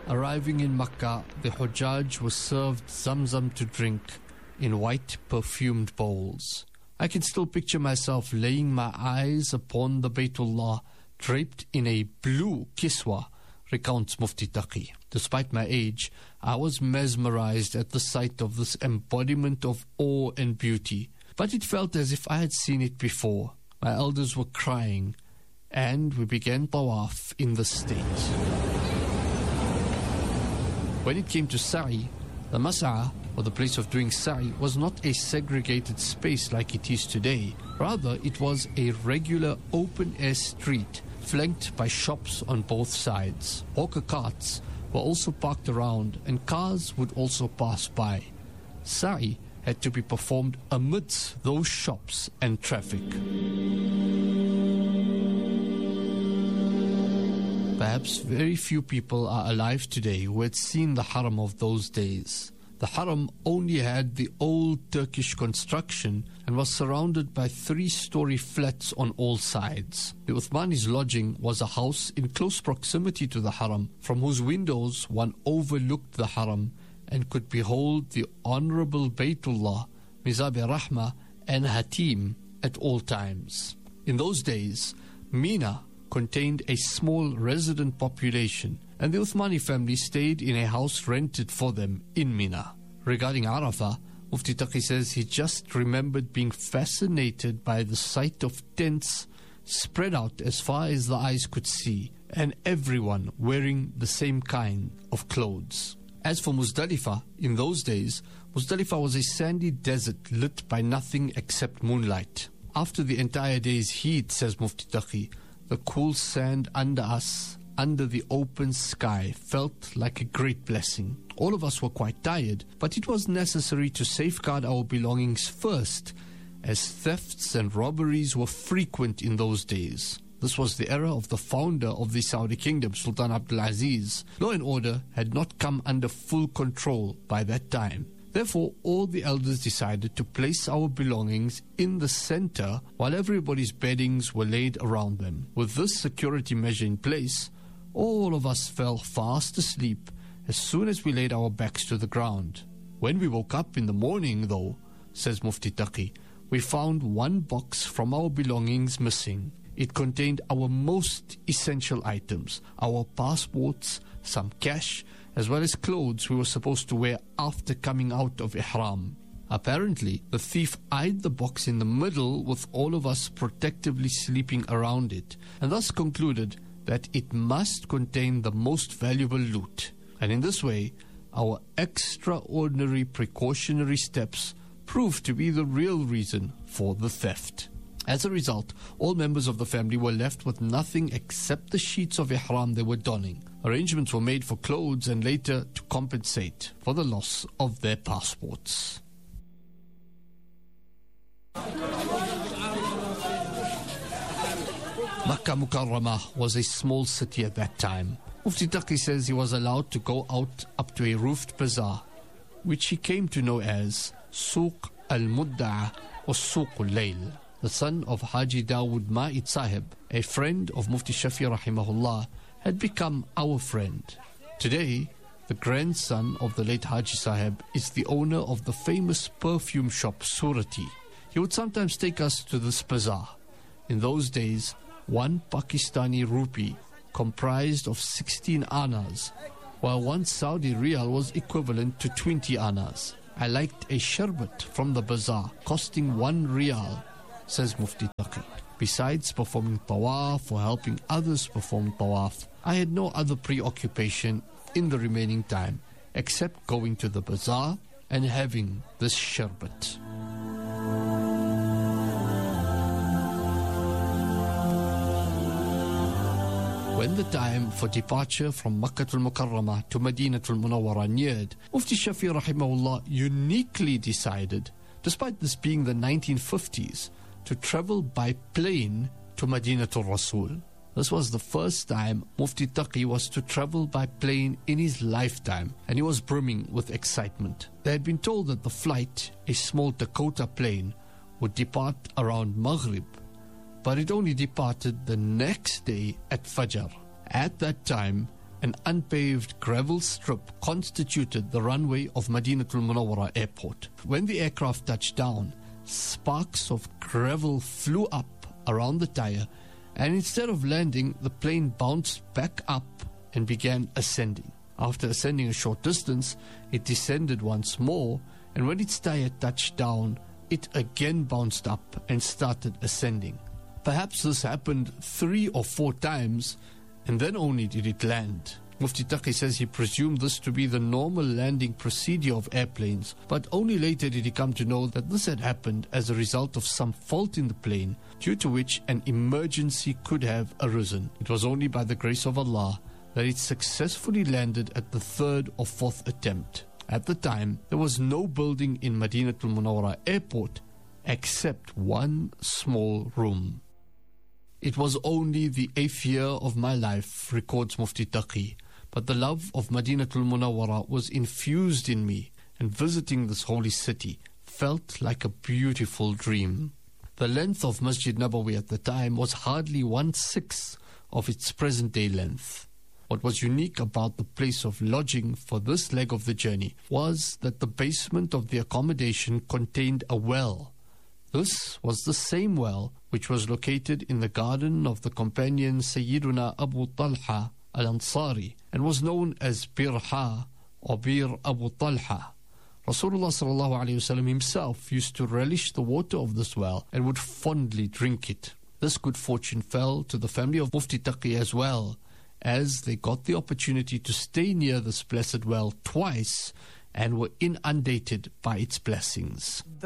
Arriving in Makkah, the Hujjaj was served Zamzam to drink in white perfumed bowls. I can still picture myself laying my eyes upon the Baytullah draped in a blue kiswa, recounts Mufti Taqi. Despite my age, I was mesmerized at the sight of this embodiment of awe and beauty, but it felt as if I had seen it before. My elders were crying, and we began tawaf in the state. When it came to sa'i, the mas'a, or the place of doing sa'i, was not a segregated space like it is today. Rather, it was a regular open-air street flanked by shops on both sides. Hawker carts were also parked around, and cars would also pass by. Sa'i had to be performed amidst those shops and traffic. Perhaps very few people are alive today who had seen the haram of those days. The haram only had the old Turkish construction and was surrounded by 3-story flats on all sides. The Uthmani's lodging was a house in close proximity to the haram, from whose windows one overlooked the haram and could behold the Honorable Baytullah, Mizab-e-Rahmah and Hatim at all times. In those days, Mina contained a small resident population, and the Uthmani family stayed in a house rented for them in Mina. Regarding Arafah, Mufti Taqi says he just remembered being fascinated by the sight of tents spread out as far as the eyes could see, and everyone wearing the same kind of clothes. As for Muzdalifah, in those days, Muzdalifah was a sandy desert lit by nothing except moonlight. After the entire day's heat, says Mufti Taqi, the cool sand under us, under the open sky, felt like a great blessing. All of us were quite tired, but it was necessary to safeguard our belongings first, as thefts and robberies were frequent in those days. This was the era of the founder of the Saudi kingdom, Sultan Abdul Aziz. Law and order had not come under full control by that time. Therefore, all the elders decided to place our belongings in the center while everybody's beddings were laid around them. With this security measure in place, all of us fell fast asleep as soon as we laid our backs to the ground. When we woke up in the morning, though, says Mufti Taqi, we found one box from our belongings missing. It contained our most essential items, our passports, some cash, as well as clothes we were supposed to wear after coming out of Ihram. Apparently, the thief eyed the box in the middle with all of us protectively sleeping around it, and thus concluded that it must contain the most valuable loot. And in this way, our extraordinary precautionary steps proved to be the real reason for the theft. As a result, all members of the family were left with nothing except the sheets of ihram they were donning. Arrangements were made for clothes and later to compensate for the loss of their passports. Makkah Mukarramah was a small city at that time. Mufti Taqi says he was allowed to go out up to a roofed bazaar, which he came to know as Suq al-Mudda'a or Suq al-Layl. The son of Haji Dawood Ma'id Sahib, a friend of Mufti Shafi rahimahullah, had become our friend. Today, the grandson of the late Haji Sahib is the owner of the famous perfume shop Surati. He would sometimes take us to this bazaar. In those days, one Pakistani rupee comprised of 16 annas, while one Saudi riyal was equivalent to 20 annas. I liked a sherbet from the bazaar costing 1 riyal, says Mufti Taqi. Besides performing tawaf or helping others perform tawaf, I had no other preoccupation in the remaining time except going to the bazaar and having this sherbet. When the time for departure from Makkatul Mukarramah to Madinatul Munawwarah neared, Mufti Shafi rahimahullah uniquely decided, despite this being the 1950s, to travel by plane to Madinatul Rasul. This was the first time Mufti Taqi was to travel by plane in his lifetime, and he was brimming with excitement. They had been told that the flight, a small Dakota plane, would depart around Maghrib, but it only departed the next day at Fajr. At that time, an unpaved gravel strip constituted the runway of Madinatul Munawwara Airport. When the aircraft touched down, sparks of gravel flew up around the tire, and instead of landing, the plane bounced back up and began ascending. After ascending a short distance, it descended once more, and when its tire touched down, it again bounced up and started ascending. Perhaps this happened 3 or 4 times, and then only did it land. Mufti Taqi says he presumed this to be the normal landing procedure of airplanes, but only later did he come to know that this had happened as a result of some fault in the plane, due to which an emergency could have arisen. It was only by the grace of Allah that it successfully landed at the 3rd or 4th attempt. At the time, there was no building in Madinatul Munawwara Airport except one small room. It was only the 8th year of my life, records Mufti Taqi, but the love of Madinatul Munawwara was infused in me, and visiting this holy city felt like a beautiful dream. The length of Masjid Nabawi at the time was hardly 1/6 of its present-day length. What was unique about the place of lodging for this leg of the journey was that the basement of the accommodation contained a well. This was the same well which was located in the garden of the companion Sayyiduna Abu Talha al-Ansari and was known as Birha or Bir Abu Talha. Rasulullah ﷺ himself used to relish the water of this well and would fondly drink it. This good fortune fell to the family of Mufti Taqi as well, as they got the opportunity to stay near this blessed well twice and were inundated by its blessings.